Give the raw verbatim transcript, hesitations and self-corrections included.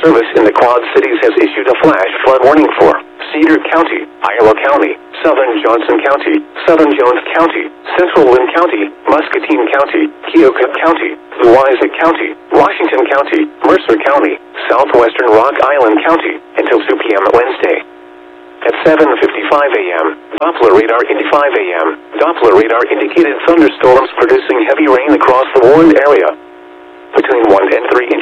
Service in the Quad Cities has issued a flash flood warning for Cedar County, Iowa County, Southern Johnson County, Southern Jones County, Central Lynn County, Muscatine County, Keokuk County, Louisa County, Washington County, Mercer County, Southwestern Rock Island County, until two p m Wednesday. At seven fifty-five a m, Doppler radar indicated five a m, Doppler radar indicated thunderstorms producing heavy rain across the warned area. Between one and three inches.